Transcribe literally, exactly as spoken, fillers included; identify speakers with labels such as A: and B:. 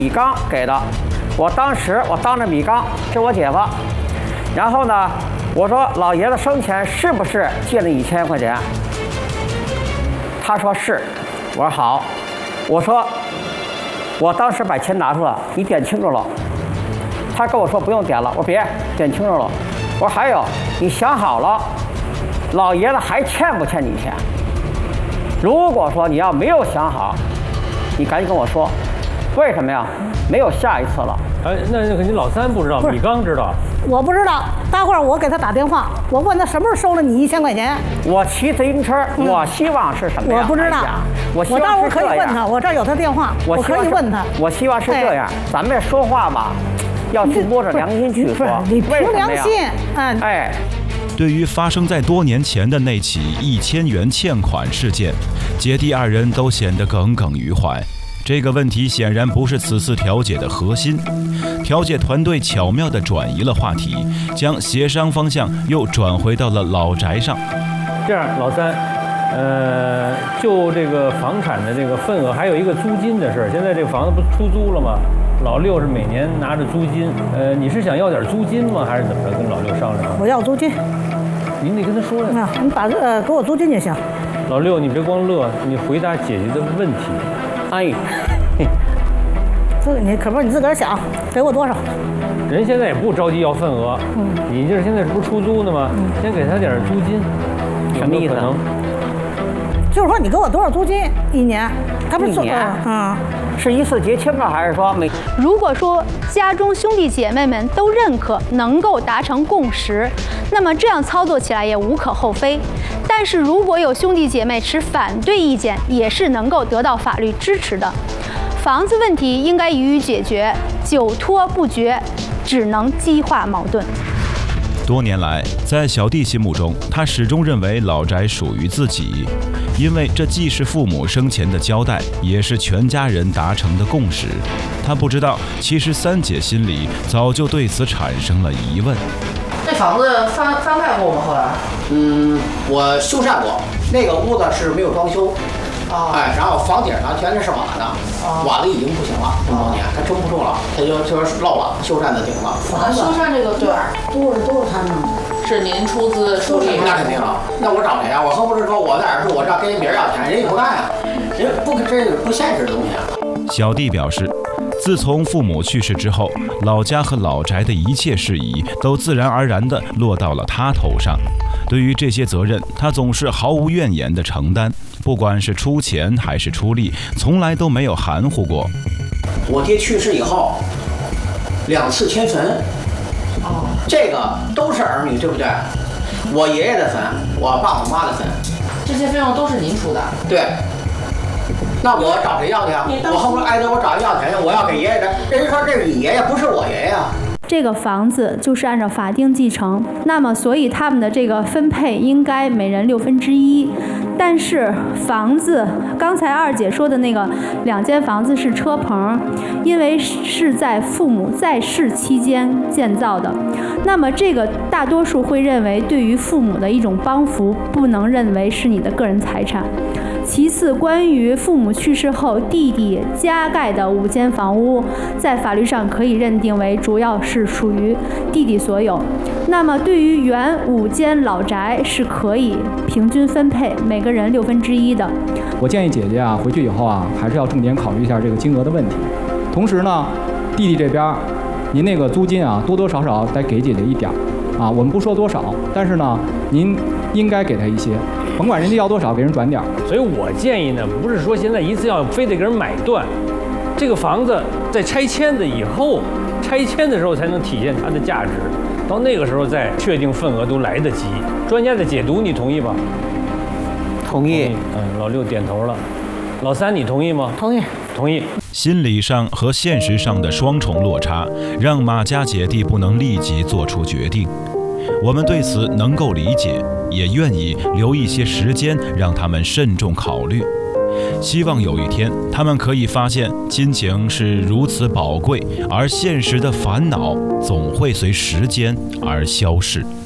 A: 米刚给的。我当时我当着米刚，是我姐夫。然后呢，我说老爷子生前是不是借了一千块钱？他说是。我说好。我说我当时把钱拿出来，你点清楚了。他跟我说不用点了，我说别点清楚了。我说还有，你想好了，老爷子还欠不欠你钱？如果说你要没有想好，你赶紧跟我说，为什么呀？没有下一次了。
B: 哎，那那个你老三不知道，米刚知道。
C: 我不知道，待会儿我给他打电话，我问他什么时候收了你一千块钱。
A: 我骑自行车，嗯、我希望是什么样？
C: 我不知道，
A: 我希望
C: 我待会儿可以问他，我这儿有他电话，我可以问他。
A: 我希望是这样，哎、咱们说话吧，要去摸着良心去说。
C: 你凭良心，嗯，
A: 哎。
D: 对于发生在多年前的那起一千元欠款事件，姐弟二人都显得耿耿于怀。这个问题显然不是此次调解的核心，调解团队巧妙地转移了话题，将协商方向又转回到了老宅上。
B: 这样，老三，呃，就这个房产的这个份额，还有一个租金的事儿。现在这个房子不出租了吗？老六是每年拿着租金，呃，你是想要点租金吗？还是怎么着？跟老六商量。
C: 我要租金。
B: 您得跟他说呀。
C: 啊，你把呃给我租金就行。
B: 老六，你别光乐，你回答姐姐的问题。
A: 哎，
C: 这你可不是你自个儿想，给我多少？
B: 人现在也不着急要份额，嗯，你这现在是不是出租呢吗？嗯，先给他点租金，
A: 什么意思？
C: 就是说你给我多少租金一年？他不是
A: 一年，
C: 嗯，
A: 是一次结清了，还是说每？
E: 如果说家中兄弟姐妹们都认可，能够达成共识，那么这样操作起来也无可厚非。但是如果有兄弟姐妹持反对意见，也是能够得到法律支持的。房子问题应该予以解决，久拖不决，只能激化矛盾。
D: 多年来，在小弟心目中，他始终认为老宅属于自己，因为这既是父母生前的交代，也是全家人达成的共识。他不知道，其实三姐心里早就对此产生了疑问。
F: 这房子翻翻盖过吗？后来？
G: 嗯，我修缮过，那个屋子是没有装修。
F: 哦。
G: 哎，然后房顶上全是瓦的，哦、瓦的已经不行了，这么多年它撑不住了，它就就漏了，修缮的顶了。
F: 啊，修缮这个对，
C: 都是都是他弄的。
F: 是您出资出力？
G: 那肯定了，那我找谁啊？我更不是说我在哪儿住，我这跟别人要钱，人也不干呀，人不这是不现实的东西啊。
D: 小弟表示，自从父母去世之后，老家和老宅的一切事宜都自然而然地落到了他头上。对于这些责任，他总是毫无怨言地承担，不管是出钱还是出力，从来都没有含糊过。
G: 我爹去世以后，两次迁坟，哦，这个都是儿女，对不对？我爷爷的坟，我爸我妈的坟，
F: 这些费用都是您出的。
G: 对。那我找谁要去啊？我后面挨着我找人要钱去，我要给爷爷的。人家说这是你爷爷，不是我爷爷。
E: 这个房子就是按照法定继承，那么所以他们的这个分配应该每人六分之一。但是房子，刚才二姐说的那个两间房子是车棚，因为是在父母在世期间建造的，那么这个大多数会认为对于父母的一种帮扶，不能认为是你的个人财产。其次，关于父母去世后弟弟加盖的五间房屋，在法律上可以认定为主要是属于弟弟所有。那么对于原五间老宅是可以平均分配每个人六分之一的。
H: 我建议姐姐啊，回去以后啊，还是要重点考虑一下这个金额的问题。同时呢，弟弟这边，您那个租金啊，多多少少得给姐姐一点儿啊。我们不说多少，但是呢，您应该给他一些。甭管人家要多少，给人转点儿。
B: 所以我建议呢，不是说现在一次要非得给人买断，这个房子在拆迁的以后，拆迁的时候才能体现它的价值，到那个时候再确定份额都来得及。专家的解读你同意吗？
A: 同意。
B: 嗯，老六点头了。老三你同意吗？
C: 同意。
B: 同意。
D: 心理上和现实上的双重落差，让马家姐弟不能立即做出决定。我们对此能够理解，也愿意留一些时间让他们慎重考虑。希望有一天他们可以发现亲情是如此宝贵，而现实的烦恼总会随时间而消逝。